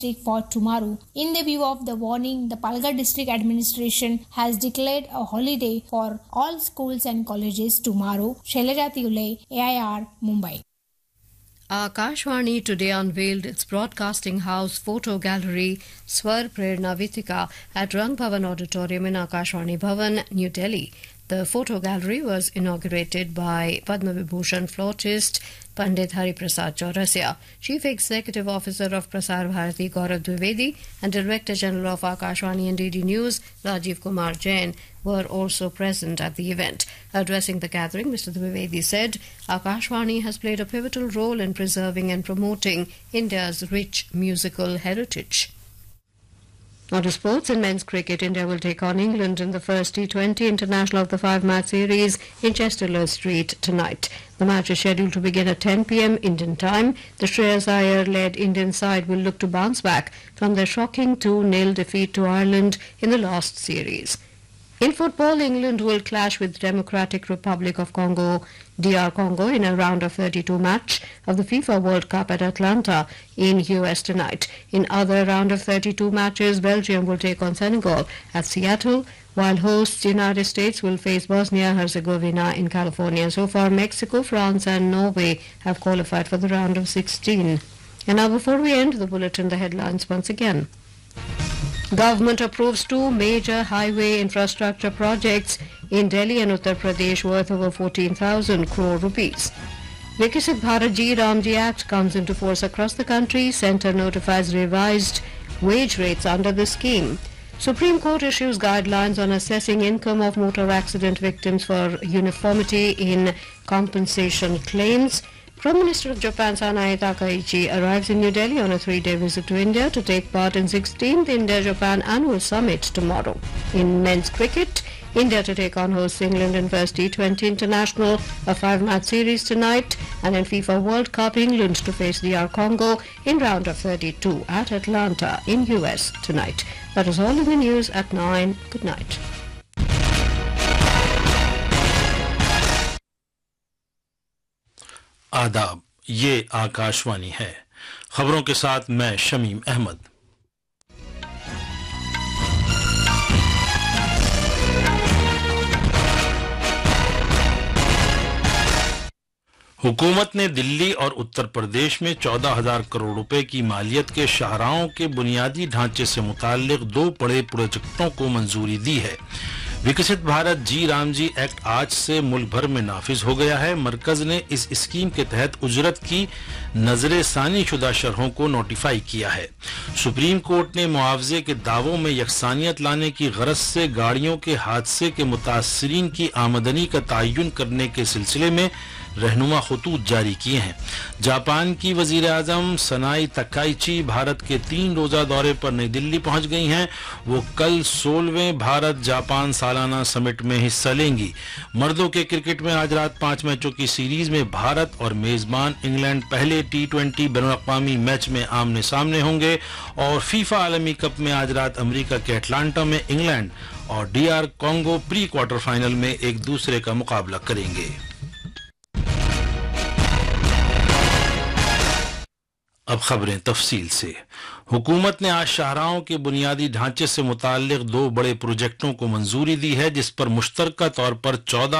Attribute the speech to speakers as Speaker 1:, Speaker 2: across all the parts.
Speaker 1: for tomorrow. In the view of the warning, the Palghar District Administration has declared a holiday for all schools and colleges tomorrow. Shailaja Tiule, AIR, Mumbai.
Speaker 2: Akashvani today unveiled its broadcasting house photo gallery Swar Prerna Vitika at Rang Bhavan Auditorium in Akashvani Bhavan, New Delhi. The photo gallery was inaugurated by Padma Vibhushan flautist Pandit Hari Prasad Chaurasia. Chief Executive Officer of Prasar Bharati Gaurav Dwivedi and Director General of Akashvani and DD News Rajiv Kumar Jain were also present at the event. Addressing the gathering, Mr. Dwivedi said Akashvani has played a pivotal role in preserving and promoting India's rich musical heritage. On to sports, in men's cricket, India will take on England in the first T20 International of the 5-match series in Chester Street tonight. The match is scheduled to begin at 10 p.m. Indian time. The Shreyas Iyer-led Indian side will look to bounce back from their shocking 2-0 defeat to Ireland in the last series. In football, England will clash with Democratic Republic of Congo, DR Congo, in a round of 32 match of the FIFA World Cup at Atlanta in US tonight. In other round of 32 matches, Belgium will take on Senegal at Seattle, while hosts United States will face Bosnia-Herzegovina in California. So far, Mexico, France and Norway have qualified for the round of 16. And now, before we end the bulletin, the headlines once again. Government approves 2 major highway infrastructure projects in Delhi and Uttar Pradesh worth over 14,000 crore rupees. Viksit Bharat Ji Ramji Act comes into force across the country. Centre notifies revised wage rates under the scheme. Supreme Court issues guidelines on assessing income of motor accident victims for uniformity in compensation claims. Prime Minister of Japan Sanae Takaichi arrives in New Delhi on a 3-day visit to India to take part in 16th India-Japan Annual Summit tomorrow. In men's cricket, India to take on hosts England in first T20 International, a 5-match series tonight, and in FIFA World Cup, England to face DR Congo in round of 32 at Atlanta in US tonight. That is all in the news at 9. Good night.
Speaker 3: आदाब, ये आकाशवाणी है। खबरों के साथ मैं शमीम अहमद। हुकूमत ने दिल्ली और उत्तर प्रदेश में 14,000 करोड़ रुपए की मालियत के शाहराहों के बुनियादी ढांचे से मुताल्लिक 2 बड़े प्रोजेक्टों को मंजूरी दी है। विकसित भारत जी रामजी एक्ट आज से मुल्क भर में नाफिज हो गया है। मरकज ने इस स्कीम के तहत उजरत की नजर सानी शुदा शरहों को नोटिफाई किया है। सुप्रीम कोर्ट ने मुआवजे के दावों में यकसानियत लाने की गरज से गाड़ियों के हादसे के मुतासरीन की आमदनी का तयन करने के सिलसिले में रहनुमा खतूत जारी किए हैं। जापान की वजीर आजम सनाई तकाइची भारत के 3 रोजा दौरे पर नई दिल्ली पहुंच गई हैं। वो कल 16वें भारत जापान सालाना समिट में हिस्सा लेंगी। मर्दों के क्रिकेट में आज रात 5 मैचों की सीरीज में भारत और मेजबान इंग्लैंड पहले T20 बैनुल-अक़वामी मैच में आमने सामने होंगे और फीफा आलमी कप में आज रात अमेरिका के अटलांटा में इंग्लैंड और DR Congo pre quarter final में एक दूसरे का मुकाबला करेंगे। अब खबरें तफसील से। हुकूमत ने आज शाहराहों के बुनियादी ढांचे से मुताल्लिक 2 बड़े प्रोजेक्टों को मंजूरी दी है, जिस पर मुश्तरका तौर पर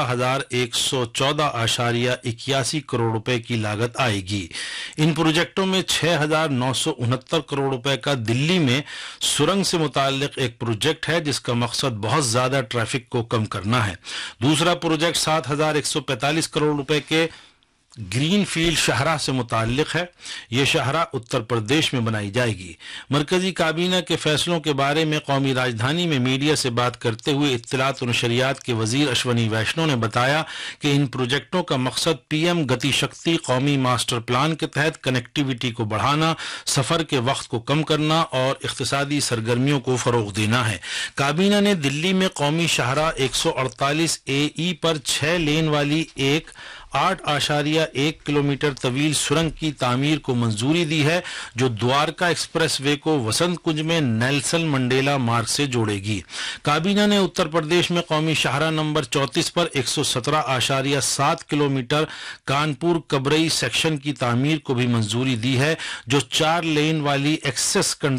Speaker 3: 14,114.81 करोड़ रुपए की लागत आएगी। इन प्रोजेक्टों में 6,969 करोड़ रुपए का दिल्ली में सुरंग से मुताल्लिक एक प्रोजेक्ट है, जिसका मकसद बहुत ज्यादा ट्रैफिक को कम करना है। दूसरा प्रोजेक्ट 7,145 करोड़ रुपए के ग्रीन फील्ड शाहरा से मुताल्लिक है। ये शाहरा उत्तर प्रदेश में बनाई जाएगी। मरकजी काबीना के फैसलों के बारे में कौमी राजधानी में मीडिया से बात करते हुए इत्तलात और नशरियात के वजीर अश्वनी वैष्णव ने बताया कि इन प्रोजेक्टों का मकसद PM गति शक्ति कौमी मास्टर प्लान के तहत कनेक्टिविटी को बढ़ाना, सफर के वक्त को कम करना और इख्तिसादी सरगर्मियों को फरोग देना है। काबीना ने दिल्ली में कौमी शाहरा 148 AE पर 6 लेन वाली एक 8.1 किलोमीटर तवील सुरंग की तामीर को मंजूरी दी है, जो द्वारका एक्सप्रेस वे को वसंत कुंज में नेल्सन मंडेला मार्ग से जोड़ेगी। काबीना ने उत्तर प्रदेश में कौमी शाहरा नंबर 34 पर 117.7 किलोमीटर कानपुर कबरई सेक्शन की तामीर को भी मंजूरी दी है, जो 4 लेन वाली एक्सेस